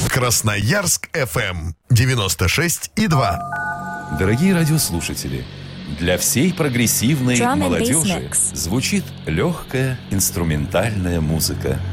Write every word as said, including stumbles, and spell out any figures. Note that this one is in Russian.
Красноярск эф эм девяносто шесть и два. Дорогие радиослушатели, для всей прогрессивной Drum and bass молодежи mix. звучит легкая инструментальная музыка.